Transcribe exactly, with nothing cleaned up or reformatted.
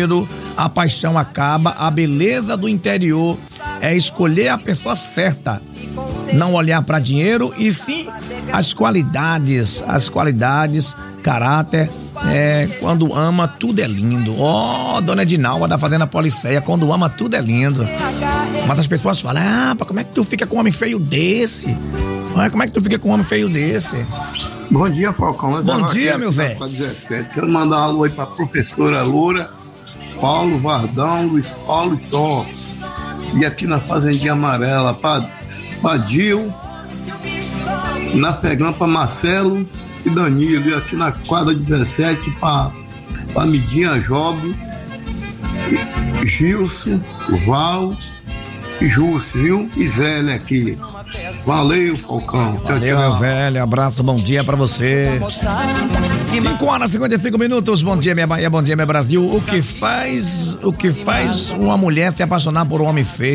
dinheiro, a paixão acaba. A beleza do interior é escolher a pessoa certa, não olhar para dinheiro e sim as qualidades, as qualidades, caráter. É, quando ama, tudo é lindo. Ó, oh, dona Edinalva da Fazenda Policeia, quando ama, tudo é lindo. Mas as pessoas falam, ah, como é que tu fica com um homem feio desse? Ah, como é que tu fica com um homem feio desse? Bom dia, Falcão. Bom dia, meu Zé. dezessete. Quero mandar um alô aí pra professora Loura, Paulo, Vardão, Luiz Paulo e Tom. E aqui na Fazendinha Amarela, pra, pra Dil, na Pegão pra Marcelo e Danilo. E aqui na quadra dezessete pra, pra Midinha Job, Gilson, Val e Júcio, viu? E Zélia aqui. Valeu, Falcão. Tchau, Valeu, tchau. meu velho. Abraço, bom dia pra você. cinco horas e cinquenta e cinco minutos. Bom dia, minha Bahia. Bom dia, meu Brasil. O que faz, o que faz uma mulher se apaixonar por um homem feio?